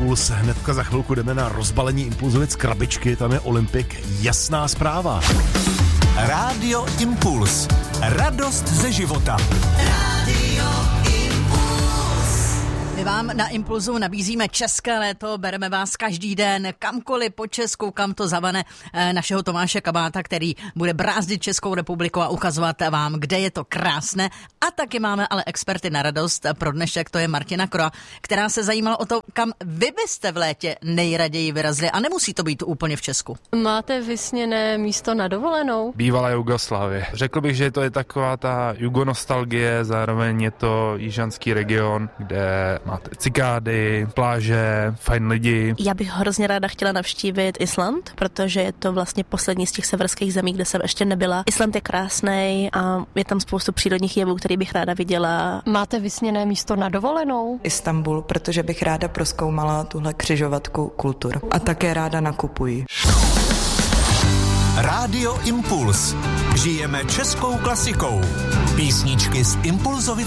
Impuls. Hnedka za chvilku jdeme na rozbalení Impulzovic krabičky, tam je Olympik. Jasná zpráva. Rádio Impuls. Radost ze života. My vám na Impulzu nabízíme české léto, bereme vás každý den kamkoliv po Česku, kam to zavane našeho Tomáše Kabáta, který bude brázdit Českou republiku a ukazovat vám, kde je to krásné. A taky máme ale experty na radost. Pro dnešek to je Martina Kroa, která se zajímala o to, kam vy byste v létě nejraději vyrazili. A nemusí to být úplně v Česku. Máte vysněné místo na dovolenou? Bývalá Jugoslávie. Řekl bych, že to je taková ta jugonostalgie, zároveň je to jižanský region, kde máte cikády, pláže, fajn lidi. Já bych hrozně ráda chtěla navštívit Island, protože je to vlastně poslední z těch severských zemí, kde jsem ještě nebyla. Island je krásný a je tam spoustu přírodních jevů, který bych ráda viděla. Máte vysněné místo na dovolenou? Istanbul, protože bych ráda prozkoumala tuhle křižovatku kultur. A také ráda nakupuji. Rádio Impuls. Žijeme českou klasikou. Písničky z Impulzovic